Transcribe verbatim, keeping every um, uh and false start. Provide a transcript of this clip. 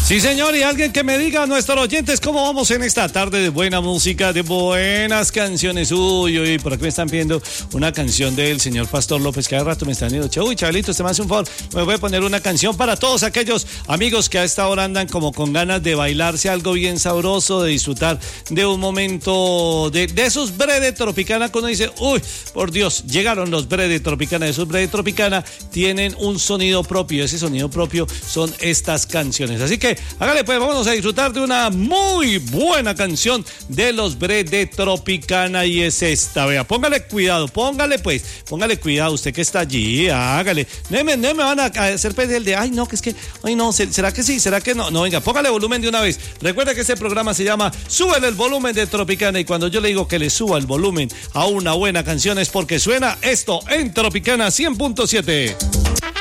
Sí, señor, y alguien que me diga a nuestros oyentes cómo vamos en esta tarde de buena música, de buenas canciones. Uy, uy, por aquí me están pidiendo una canción del señor Pastor López, que hace rato me están diciendo, uy, Chabelito, usted me hace un favor, me voy a poner una canción para todos aquellos amigos que a esta hora andan como con ganas de bailarse algo bien sabroso, de disfrutar de un momento de, de esos bre de Tropicana, cuando dice, uy, por Dios, llegaron los bre de Tropicana. Esos bre de Tropicana tienen un sonido propio, ese sonido propio son estas canciones. Así que hágale pues, vámonos a disfrutar de una muy buena canción de los bre de Tropicana, y es esta, vea, póngale cuidado, póngale pues, póngale cuidado, usted que está allí, hágale, no me, no me van a hacer pues el de, ay no, que es que, ay no, ¿será que sí? ¿Será que no? No, venga, póngale volumen de una vez. Recuerda que este programa se llama Súbele el volumen de Tropicana, y cuando yo le digo que le suba el volumen a una buena canción es porque suena esto en Tropicana cien punto siete.